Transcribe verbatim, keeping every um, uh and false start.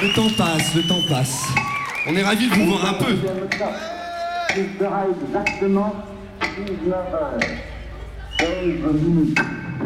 Le temps passe, le temps passe. On est ravis de vous voir un peu. Il sera exactement dix-neuf heures, seize minutes.